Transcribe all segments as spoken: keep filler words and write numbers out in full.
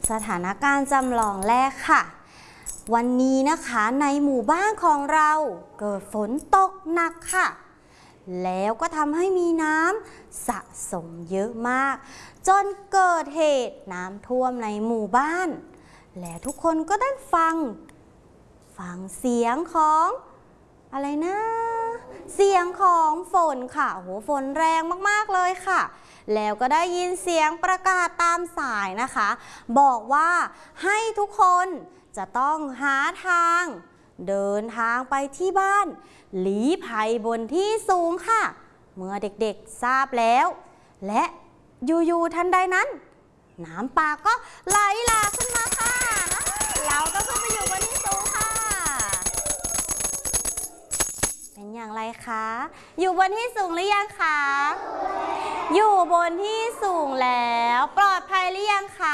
สถานการณ์จำลองแรกค่ะวันนี้นะคะในหมู่บ้านของเราเกิดฝนตกหนักค่ะแล้วก็ทำให้มีน้ำสะสมเยอะมากจนเกิดเหตุน้ำท่วมในหมู่บ้านและทุกคนก็ได้ฟังฟังเสียงของอะไรนะเสียงของฝนค่ะโอ้โหฝนแรงมากๆเลยค่ะแล้วก็ได้ยินเสียงประกาศตามสายนะคะบอกว่าให้ทุกคนจะต้องหาทางเดินทางไปที่บ้านลี้ภัยบนที่สูงค่ะเมื่อเด็กๆทราบแล้วและอยู่ๆทันใดนั้นน้ำป่าก็ไหลหลากขึ้นมาค่ะเราต้องขึ้นไปอยู่บนที่สูงค่ะเป็นอย่างไรคะอยู่บนที่สูงหรือยังคะอยู่บนที่สูงแล้วปลอดภัยหรือยังคะ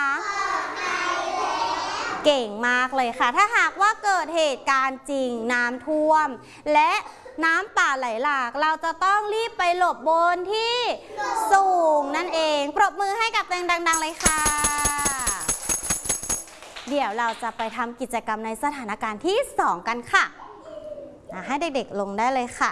เก่งมากเลยค่ะถ้าหากว่าเกิดเหตุการณ์จริงน้ำท่วมและน้ำป่าไหลหลากเราจะต้องรีบไปหลบบนที่สูงนั่นเองปรบมือให้กับตัวเองดังๆเลยค่ะเดี๋ยวเราจะไปทำกิจกรรมในสถานการณ์ที่สองกันค่ะให้เด็กๆลงได้เลยค่ะ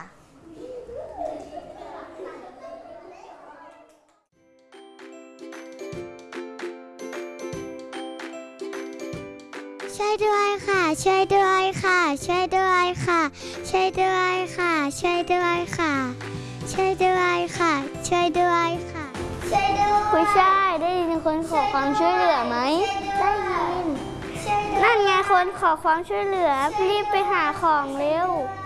ช่วยด้วยค่ะช่วยด้วยค่ะช่วยด้วยค่ะช่วยด้วยค่ะช่วยด้วยค่ะช่วยด้วยค่ะช่วยด้วยค่ะช่วยด้วยคุณชายได้ยินคนขอความช่วยเหลือไหมได้ยินนั่นไงคนขอความช่วยเหลือรีบไปหาของเร็ว